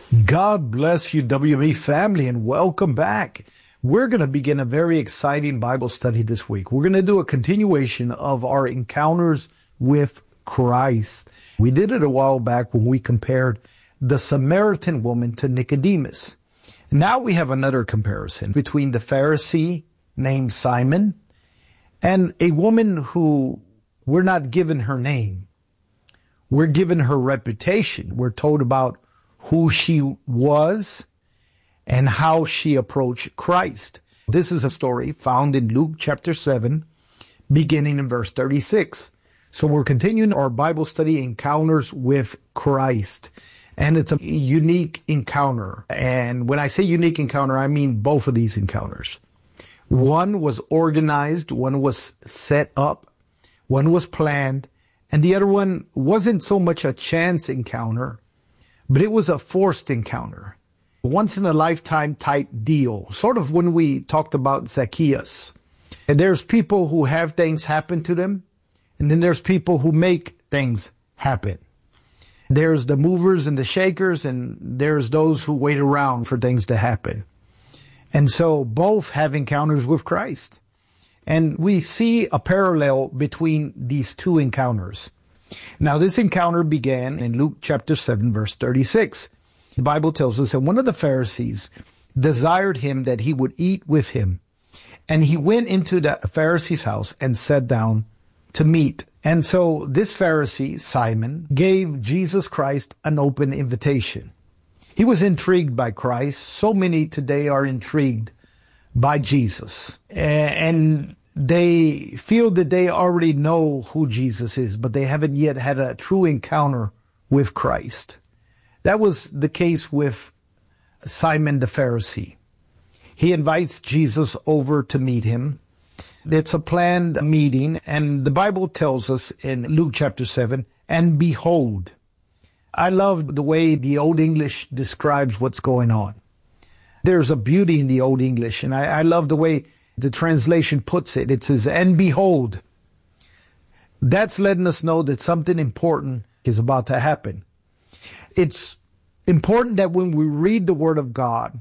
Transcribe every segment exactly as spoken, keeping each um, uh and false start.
God bless you, W M E family, and welcome back. We're going to begin a very exciting Bible study this week. We're going to do a continuation of our encounters with Christ. We did it a while back when we compared the Samaritan woman to Nicodemus. Now we have another comparison between the Pharisee named Simon and a woman who we're not given her name. We're given her reputation. We're told about who she was and how she approached Christ. This is a story found in Luke chapter seven, beginning in verse thirty-six. So we're continuing our Bible study, Encounters with Christ. And it's a unique encounter. And when I say unique encounter, I mean both of these encounters. One was organized, one was set up, one was planned, and the other one wasn't so much a chance encounter, but it was a forced encounter. Once in a lifetime type deal. Sort of when we talked about Zacchaeus. And there's people who have things happen to them, and then there's people who make things happen. There's the movers and the shakers, and there's those who wait around for things to happen. And so both have encounters with Christ. And we see a parallel between these two encounters. Now, this encounter began in Luke chapter seven, verse thirty-six. The Bible tells us that one of the Pharisees desired him that he would eat with him. And he went into the Pharisee's house and sat down to meat. And so this Pharisee, Simon, gave Jesus Christ an open invitation. He was intrigued by Christ. So many today are intrigued by Jesus. And they feel that they already know who Jesus is, but they haven't yet had a true encounter with Christ. That was the case with Simon the Pharisee. He invites Jesus over to meet him. It's a planned meeting, and the Bible tells us in Luke chapter seven, and behold. I love the way the Old English describes what's going on. There's a beauty in the Old English, and I, I love the way the translation puts it. It says, and behold. That's letting us know that something important is about to happen. It's important that when we read the Word of God,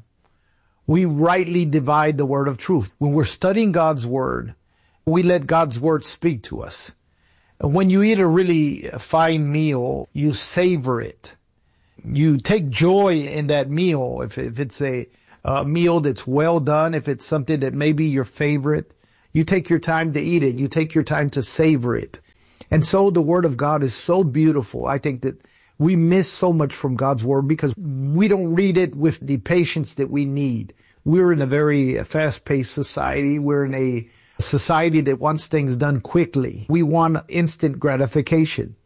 we rightly divide the word of truth. When we're studying God's Word, we let God's Word speak to us. When you eat a really fine meal, you savor it. You take joy in that meal. If, if it's a A meal that's well done, if it's something that may be your favorite, you take your time to eat it. You take your time to savor it. And so the Word of God is so beautiful. I think that we miss so much from God's Word because we don't read it with the patience that we need. We're in a very fast-paced society. We're in a society that wants things done quickly. We want instant gratification.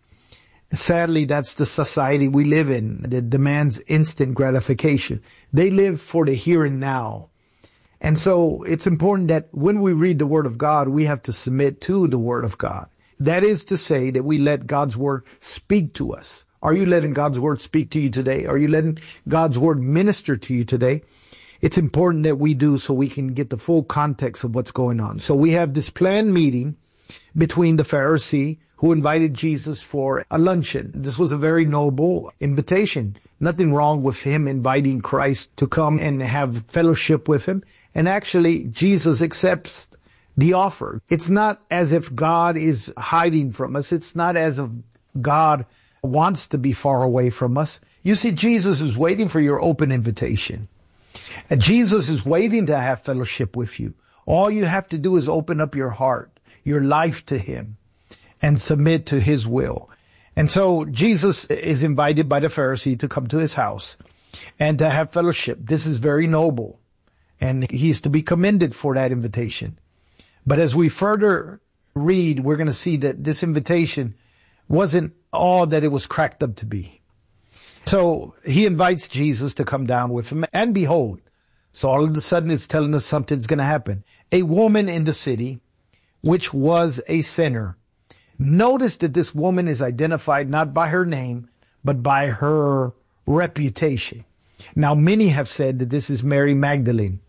Sadly, that's the society we live in that demands instant gratification. They live for the here and now. And so it's important that when we read the Word of God, we have to submit to the Word of God. That is to say that we let God's Word speak to us. Are you letting God's Word speak to you today? Are you letting God's Word minister to you today? It's important that we do so we can get the full context of what's going on. So we have this planned meeting between the Pharisee who invited Jesus for a luncheon. This was a very noble invitation. Nothing wrong with him inviting Christ to come and have fellowship with him. And actually, Jesus accepts the offer. It's not as if God is hiding from us. It's not as if God wants to be far away from us. You see, Jesus is waiting for your open invitation. And Jesus is waiting to have fellowship with you. All you have to do is open up your heart, your life to him, and submit to his will. And so Jesus is invited by the Pharisee to come to his house and to have fellowship. This is very noble, and he's to be commended for that invitation. But as we further read, we're going to see that this invitation wasn't all that it was cracked up to be. So he invites Jesus to come down with him, and behold, so all of a sudden it's telling us something's going to happen. A woman in the city, which was a sinner. Notice that this woman is identified not by her name, but by her reputation. Now, many have said that this is Mary Magdalene.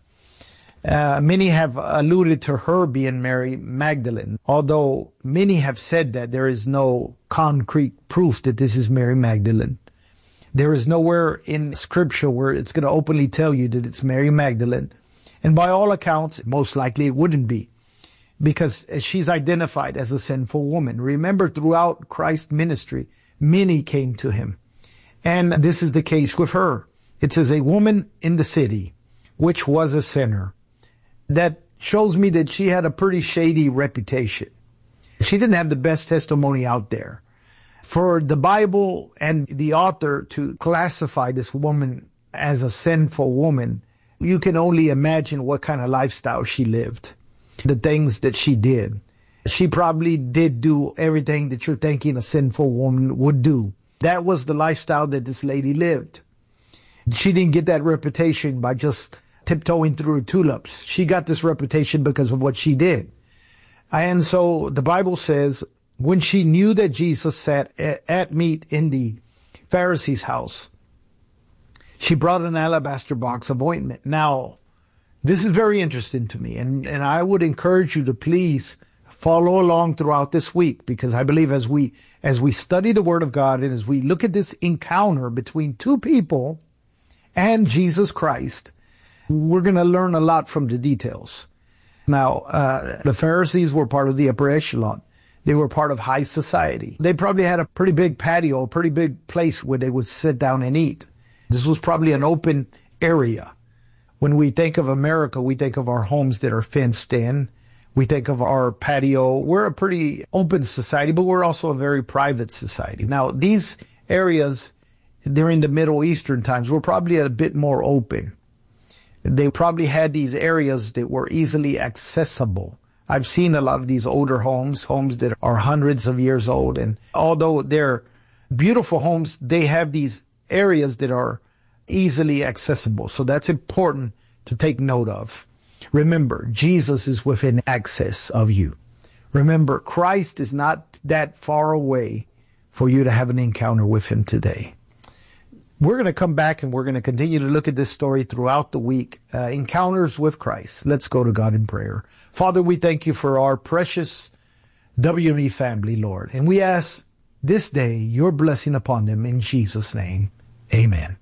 Uh, many have alluded to her being Mary Magdalene, although many have said that there is no concrete proof that this is Mary Magdalene. There is nowhere in Scripture where it's going to openly tell you that it's Mary Magdalene. And by all accounts, most likely it wouldn't be, because she's identified as a sinful woman. Remember, throughout Christ's ministry, many came to him. And this is the case with her. It says a woman in the city, which was a sinner. That shows me that she had a pretty shady reputation. She didn't have the best testimony out there. For the Bible and the author to classify this woman as a sinful woman, you can only imagine what kind of lifestyle she lived, the things that she did. She probably did do everything that you're thinking a sinful woman would do. That was the lifestyle that this lady lived. She didn't get that reputation by just tiptoeing through her tulips. She got this reputation because of what she did. And so the Bible says, when she knew that Jesus sat at meat in the Pharisee's house, she brought an alabaster box of ointment. Now, this is very interesting to me, and, and I would encourage you to please follow along throughout this week, because I believe as we as we study the Word of God and as we look at this encounter between two people and Jesus Christ, we're going to learn a lot from the details. Now, uh, the Pharisees were part of the upper echelon. They were part of high society. They probably had a pretty big patio, a pretty big place where they would sit down and eat. This was probably an open area. When we think of America, we think of our homes that are fenced in. We think of our patio. We're a pretty open society, but we're also a very private society. Now, these areas during the Middle Eastern times were probably a bit more open. They probably had these areas that were easily accessible. I've seen a lot of these older homes, homes that are hundreds of years old. And although they're beautiful homes, they have these areas that are easily accessible. So that's important to take note of. Remember, Jesus is within access of you. Remember, Christ is not that far away for you to have an encounter with him today. We're going to come back and we're going to continue to look at this story throughout the week. Uh, encounters with Christ. Let's go to God in prayer. Father, we thank you for our precious W M E family, Lord. And we ask this day your blessing upon them in Jesus' name. Amen.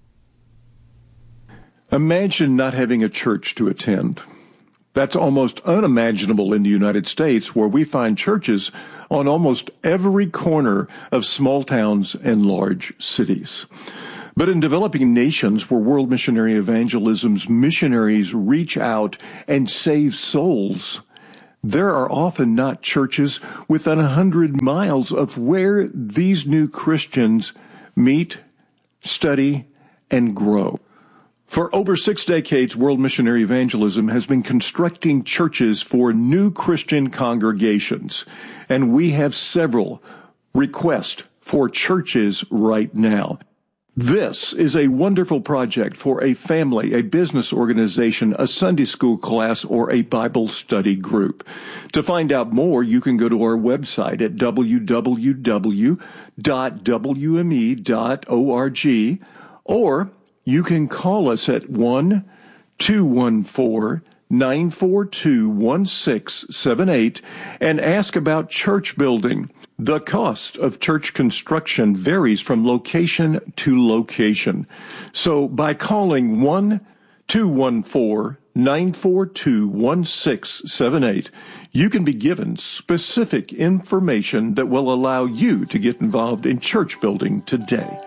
Imagine not having a church to attend. That's almost unimaginable in the United States, where we find churches on almost every corner of small towns and large cities. But in developing nations where world missionary evangelism's missionaries reach out and save souls, there are often not churches within a hundred miles of where these new Christians meet, study, and grow. For over six decades, World Missionary Evangelism has been constructing churches for new Christian congregations, and we have several requests for churches right now. This is a wonderful project for a family, a business organization, a Sunday school class, or a Bible study group. To find out more, you can go to our website at w w w dot w m e dot org, or you can call us at one two one four, nine four two, one six seven eight and ask about church building. The cost of church construction varies from location to location. So by calling one two one four, nine four two, one six seven eight, you can be given specific information that will allow you to get involved in church building today.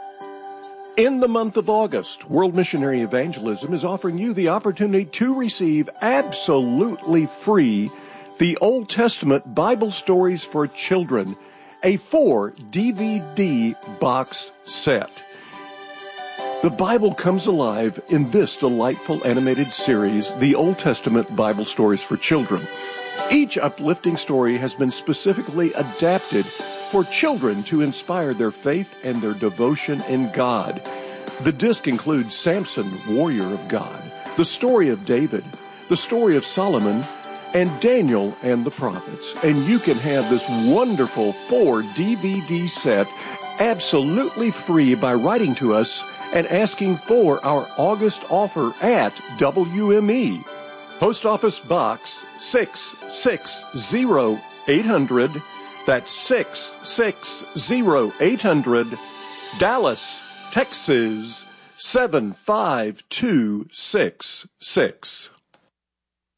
In the month of August, World Missionary Evangelism is offering you the opportunity to receive absolutely free the Old Testament Bible Stories for Children, a four D V D box set. The Bible comes alive in this delightful animated series, the Old Testament Bible Stories for Children. Each uplifting story has been specifically adapted for children to inspire their faith and their devotion in God. The disc includes Samson, warrior of God, the story of David, the story of Solomon, and Daniel and the prophets. And you can have this wonderful four D V D set absolutely free by writing to us and asking for our August offer at W M E. Post Office Box six six zero eight hundred. That's six six zero eight hundred, Dallas, Texas seven five two six six.